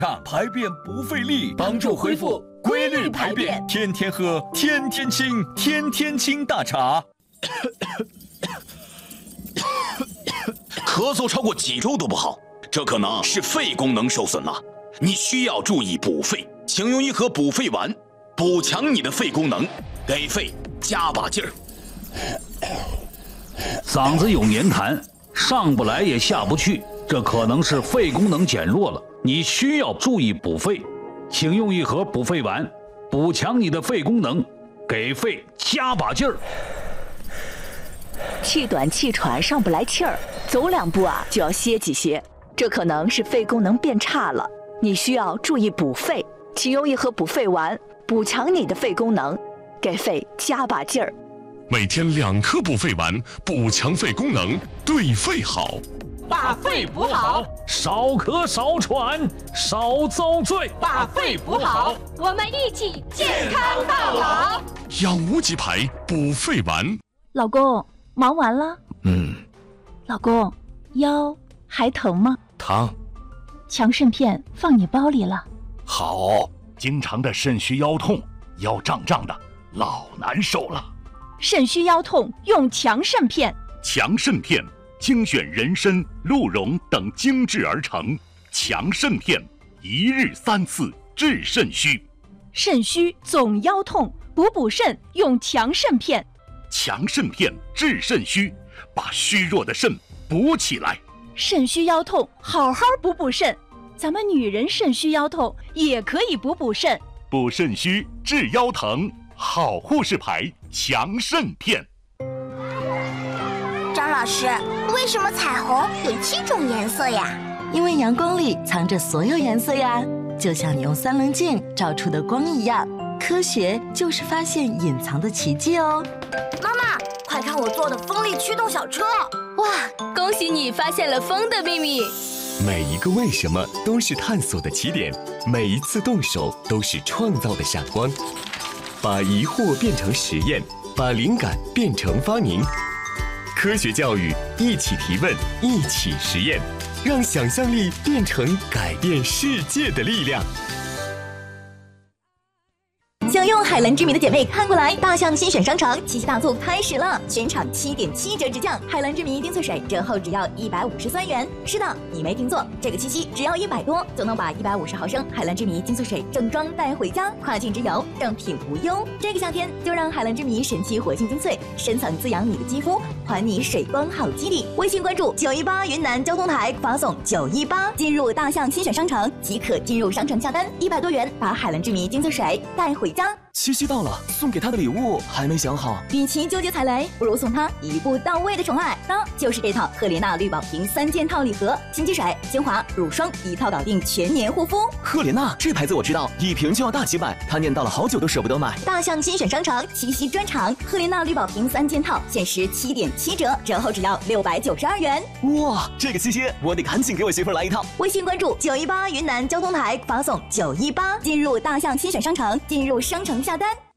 排便不费力，帮助恢复规律排便，天天喝，天天清，天天清大茶。 咳嗽超过几周都不好，这可能是肺功能受损了，你需要注意补肺，请用一盒补肺丸，补强你的肺功能，给肺加把劲儿。 嗓子有黏痰，上不来也下不去，这可能是肺功能减弱了，你需要注意补肺，请用一盒补肺丸，补强你的肺功能，给肺加把劲儿。 气短气喘上不来气儿，走2步啊就要歇几歇，这可能是肺功能变差了，你需要注意补肺，请用一盒补肺丸，补强你的肺功能，给肺加把劲儿。 每天2颗补肺丸，补强肺功能，对肺好。 把肺补好， 少咳少喘少遭罪。 把肺补好，我们一起健康到老。 养无极牌补肺丸。 老公，忙完了？老公，腰还疼吗？ 疼。 强肾片放你包里了。 好，经常的肾虚腰痛，腰胀胀的，老难受了。 肾虚腰痛用强肾片。 强肾片精选人参、鹿茸等精制而成，强肾片1日3次治肾虚。 肾虚总腰痛，补肾用强肾片。 强肾片治肾虚，把虚弱的肾补起来。 肾虚腰痛，好好补肾。咱们女人肾虚腰痛也可以补肾。 补肾虚治腰疼，好护士牌强肾片。 张老师，为什么彩虹有7种颜色呀？ 因为阳光里藏着所有颜色呀，就像你用3棱镜照出的光一样。科学就是发现隐藏的奇迹哦。 妈妈，快看我做的风力驱动小车！ 哇，恭喜你发现了风的秘密。 每一个为什么都是探索的起点，每一次动手都是创造的闪光。把疑惑变成实验，把灵感变成发明。科学教育，一起提问，一起实验，让想象力变成改变世界的力量。 想用海蓝之谜的姐妹看过来，大象新选商城七夕大促开始了，全场7.7折直降，海蓝之谜丁粹水折后只要153元。是的，你没听错，这个七夕只要100多就能把150毫升海蓝之谜丁粹水正装带回家，跨境之游正品无忧。这个夏天就让海蓝之谜神奇活性精粹深层滋养你的肌肤，还你水光好肌理。微信关注918云南交通台，发送918进入大象新选商城即可进入商城下单，100多元把海蓝之谜精粹水带回家。 七夕到了，送给他的礼物还没想好。 与其纠结踩雷，不如送他一步到位的宠爱，那就是这套赫莲娜绿宝瓶3件套礼盒，新机水、精华、乳霜一套搞定全年护肤。 赫莲娜这牌子我知道，一瓶就要大几百，他念叨了好久都舍不得买。 大象新选商城七夕专场，赫莲娜绿宝瓶3件套限时7.7折，折后只要692元。 哇，这个七夕我得赶紧给我媳妇来一套。 微信关注918云南交通台，发送918进入大象新选商城，进入商城下单。